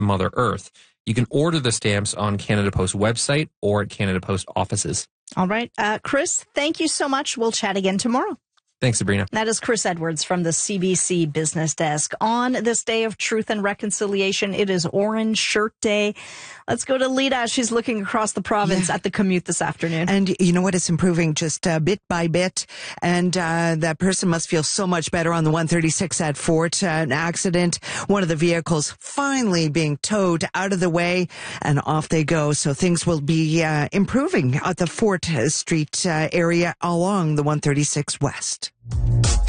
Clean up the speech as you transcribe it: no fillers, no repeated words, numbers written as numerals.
Mother Earth. You can order the stamps on Canada Post website or at Canada Post offices. All right. Chris, thank you so much. We'll chat again tomorrow. Thanks, Sabrina. That is Chris Edwards from the CBC Business Desk. On this day of truth and reconciliation, it is Orange Shirt Day. Let's go to Lita. She's looking across the province at the commute this afternoon. And you know what? It's improving just bit by bit. And that person must feel so much better on the 136 at Fort. An accident. One of the vehicles finally being towed out of the way, and off they go. So things will be improving at the Fort Street area along the 136 West.